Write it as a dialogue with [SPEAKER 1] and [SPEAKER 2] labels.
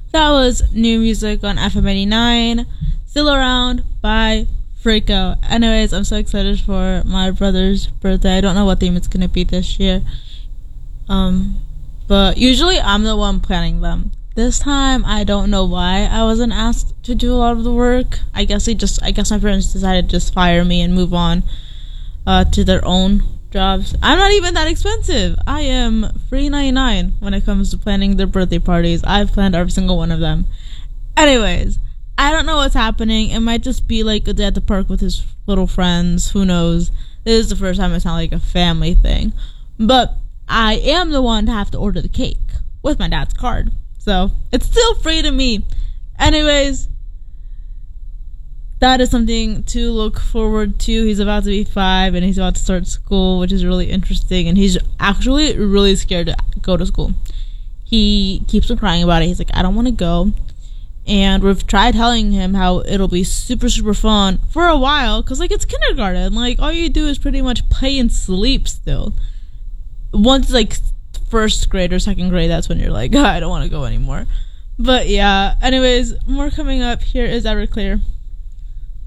[SPEAKER 1] That was new music on FM 89. Still Around by Freako. Anyways, I'm so excited for my brother's birthday. I don't know what theme it's gonna be this year. But usually I'm the one planning them. This time I don't know why I wasn't asked to do a lot of the work. I guess my parents decided to just fire me and move on to their own jobs. I'm not even that expensive. I am $3.99 when it comes to planning their birthday parties. I've planned every single one of them. Anyways, I don't know what's happening. It might just be like a day at the park with his little friends. Who knows? This is the first time it's not like a family thing. But I am the one to have to order the cake with my dad's card. So it's still free to me. Anyways, that is something to look forward to. He's about to be 5 and he's about to start school, which is really interesting. And he's actually really scared to go to school. He keeps on crying about it. He's like, I don't want to go. And we've tried telling him how it'll be super, super fun for a while. Because, like, it's kindergarten. Like, all you do is pretty much play and sleep still. Once, like, first grade or second grade, that's when you're like, I don't want to go anymore. But, yeah. Anyways, more coming up. Here is Everclear.